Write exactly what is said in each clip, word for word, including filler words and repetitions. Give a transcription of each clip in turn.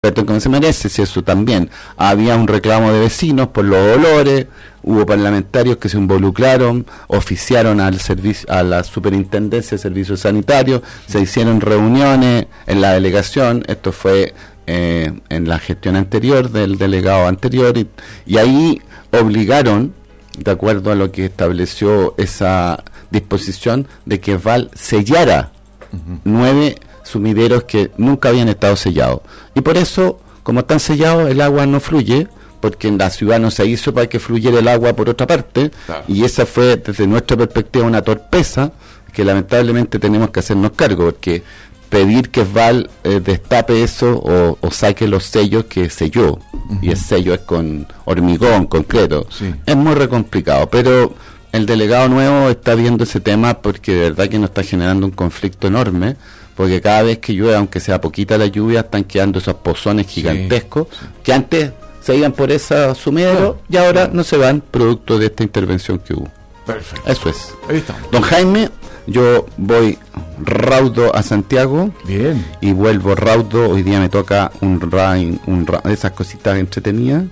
como se merece, si eso también. Había un reclamo de vecinos por los olores, hubo parlamentarios que se involucraron, oficiaron al servicio, a la superintendencia de servicios sanitarios, se hicieron reuniones en la delegación, esto fue eh, en la gestión anterior del delegado anterior, y, y ahí obligaron, de acuerdo a lo que estableció esa disposición, de que Val sellara uh-huh. nueve sumideros que nunca habían estado sellados, y por eso, como están sellados, el agua no fluye, porque en la ciudad no se hizo para que fluyera el agua por otra parte, claro. Y esa fue desde nuestra perspectiva una torpeza que lamentablemente tenemos que hacernos cargo, porque pedir que Val eh, destape eso o, o saque los sellos que selló, uh-huh. y el sello es con hormigón, concreto, sí. Es muy re complicado, pero el delegado nuevo está viendo ese tema porque de verdad que nos está generando un conflicto enorme, porque cada vez que llueve, aunque sea poquita la lluvia, están quedando esos pozones gigantescos, sí, sí. que antes se iban por esa sumidero, no, y ahora no. no se van, producto de esta intervención que hubo. Perfecto. Eso es. Ahí estamos. Don Jaime, yo voy raudo a Santiago. Bien. Y vuelvo raudo. Hoy día me toca un rain, un ra, de esas cositas entretenidas.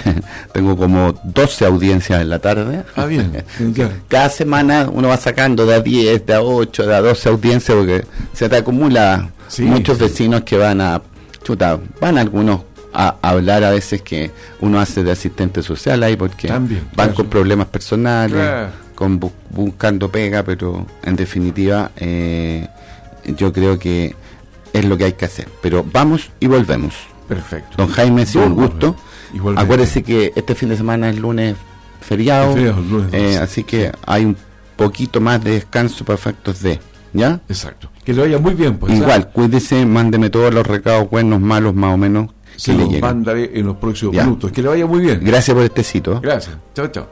Tengo como doce audiencias en la tarde. Ah, bien. Cada semana uno va sacando de a diez, de a ocho, de a doce audiencias, porque se te acumula sí, muchos sí. vecinos que van a, chuta, van algunos a hablar a veces que uno hace de asistente social ahí, porque También, van claro. con problemas personales, claro. con bu- buscando pega, pero en definitiva eh, yo creo que es lo que hay que hacer. Pero vamos y volvemos. Perfecto. Don Jaime, ha sido un gusto. Igualmente. Acuérdese que este fin de semana es lunes feriado, feriado lunes, eh, así que sí. hay un poquito más de descanso para efectos de, ¿ya? Exacto. Que le vaya muy bien, pues. Igual, ¿sabes? Cuídese, mándeme todos los recados buenos, malos, más o menos. Se los mandaré en los próximos ya. minutos. Que le vaya muy bien. Gracias por este sitio. Gracias. Chao, chao.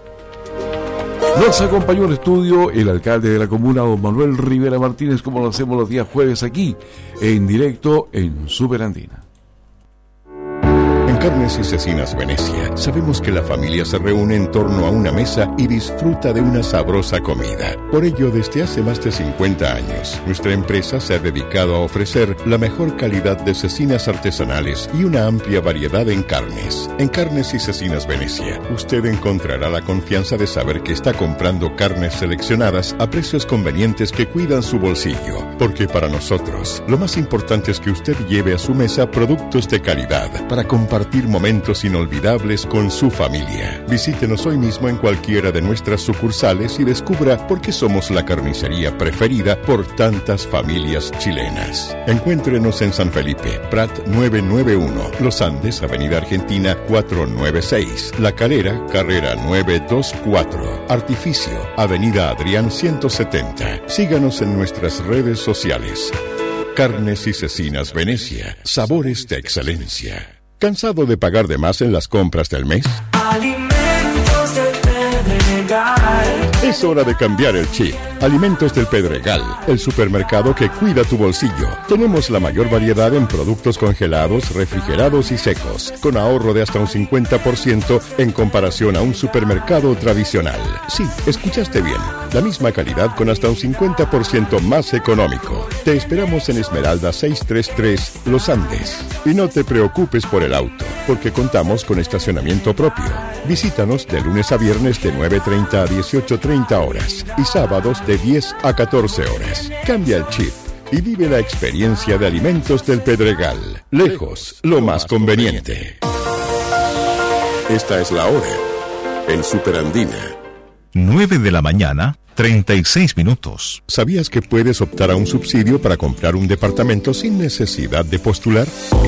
Nos acompañó en el estudio el alcalde de la comuna, don Manuel Rivera Martínez, como lo hacemos los días jueves aquí, en directo en Super Andina. En Carnes y Cecinas Venecia, sabemos que la familia se reúne en torno a una mesa y disfruta de una sabrosa comida. Por ello, desde hace más de cincuenta años, nuestra empresa se ha dedicado a ofrecer la mejor calidad de cecinas artesanales y una amplia variedad en carnes. En Carnes y Cecinas Venecia, usted encontrará la confianza de saber que está comprando carnes seleccionadas a precios convenientes que cuidan su bolsillo. Porque para nosotros, lo más importante es que usted lleve a su mesa productos de calidad para compartir momentos inolvidables con su familia. Visítenos hoy mismo en cualquiera de nuestras sucursales y descubra por qué somos la carnicería preferida por tantas familias chilenas. Encuéntrenos en San Felipe, Prat novecientos noventa y uno, Los Andes, Avenida Argentina cuatrocientos noventa y seis, La Calera, Carrera novecientos veinticuatro, Artificio, Avenida Adrián ciento setenta. Síganos en nuestras redes sociales. Carnes y Cecinas Venecia, sabores de excelencia. ¿Cansado de pagar de más en las compras del mes? Alimentos del Pedregal. Es hora de cambiar el chip. Alimentos del Pedregal, el supermercado que cuida tu bolsillo. Tenemos la mayor variedad en productos congelados, refrigerados y secos, con ahorro de hasta un cincuenta por ciento en comparación a un supermercado tradicional. Sí, escuchaste bien. La misma calidad con hasta un cincuenta por ciento más económico. Te esperamos en Esmeralda seiscientos treinta y tres, Los Andes. Y no te preocupes por el auto, porque contamos con estacionamiento propio. Visítanos de lunes a viernes de nueve treinta a dieciocho treinta horas y sábados de diez a catorce horas. Cambia el chip y vive la experiencia de Alimentos del Pedregal. Lejos, lo más conveniente. Esta es la hora en Super Andina. nueve de la mañana, treinta y seis minutos. ¿Sabías que puedes optar a un subsidio para comprar un departamento sin necesidad de postular?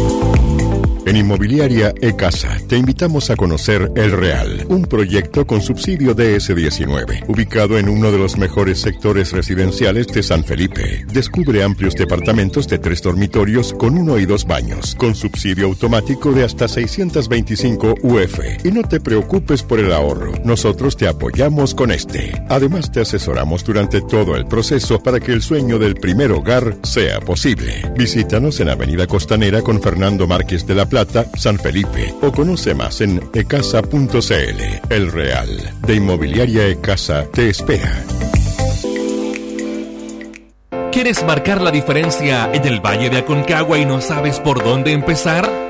En Inmobiliaria E-Casa te invitamos a conocer El Real, un proyecto con subsidio D S diecinueve, ubicado en uno de los mejores sectores residenciales de San Felipe. Descubre amplios departamentos de tres dormitorios con uno y dos baños, con subsidio automático de hasta seiscientos veinticinco U F. Y no te preocupes por el ahorro, nosotros te apoyamos con este. Además te asesoramos durante todo el proceso para que el sueño del primer hogar sea posible. Visítanos en Avenida Costanera con Fernando Márquez de la Plata, San Felipe, o conoce más en ecasa punto c l. El Real de Inmobiliaria E-Casa te espera. ¿Quieres marcar la diferencia en el Valle de Aconcagua y no sabes por dónde empezar?